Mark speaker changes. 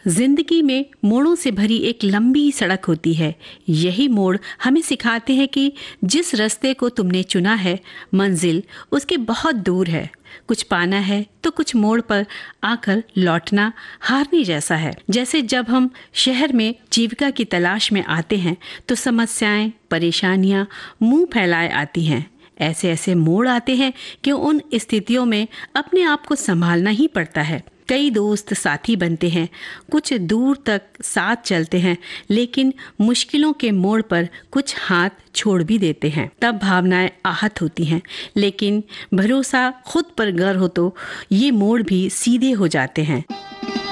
Speaker 1: जिंदगी में मोड़ों से भरी एक लंबी सड़क होती है। यही मोड़ हमें सिखाते हैं कि जिस रास्ते को तुमने चुना है, मंजिल उसके बहुत दूर है। कुछ पाना है तो कुछ मोड़ पर आकर लौटना हारने जैसा है। जैसे जब हम शहर में जीविका की तलाश में आते हैं तो समस्याएं, परेशानियां मुंह फैलाए आती हैं। ऐसे ऐसे मोड़ आते हैं कि उन स्थितियों में अपने आप को संभालना ही पड़ता है। कई दोस्त साथी बनते हैं, कुछ दूर तक साथ चलते हैं, लेकिन मुश्किलों के मोड़ पर कुछ हाथ छोड़ भी देते हैं। तब भावनाएं आहत होती हैं, लेकिन भरोसा खुद पर गर्व हो तो ये मोड़ भी सीधे हो जाते हैं।